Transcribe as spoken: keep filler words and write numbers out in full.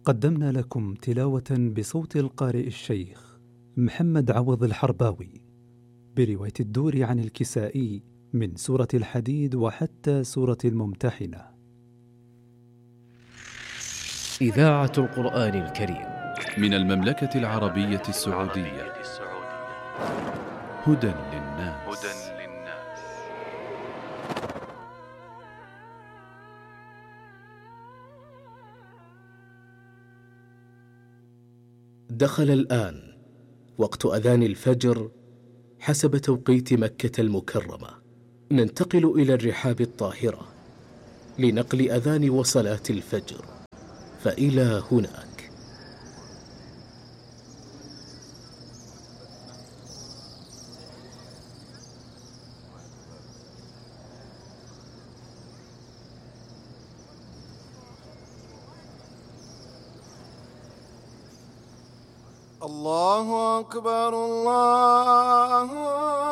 قدمنا لكم تلاوة بصوت القارئ الشيخ محمد عوض الحرباوي برواية الدور عن الكسائي من سورة الحديد وحتى سورة الممتحنة. إذاعة القرآن الكريم من المملكة العربية السعودية. هدى للناس. دخل الآن وقت أذان الفجر حسب توقيت مكة المكرمة. ننتقل إلى الرحاب الطاهرة لنقل أذان وصلاة الفجر، فإلى هناك. الله أكبر الله